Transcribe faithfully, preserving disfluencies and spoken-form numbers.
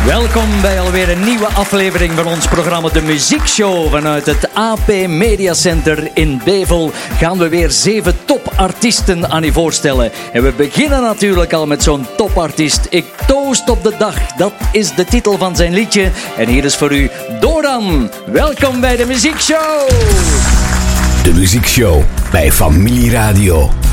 Welkom bij alweer een nieuwe aflevering van ons programma De Muziekshow. Vanuit het A P Media Center in Bevel gaan we weer zeven topartiesten aan u voorstellen. En we beginnen natuurlijk al met zo'n topartiest. Ik toost op de dag, dat is de titel van zijn liedje. En hier is voor u Doran. Welkom bij De Muziekshow. De Muziekshow bij Familie Radio.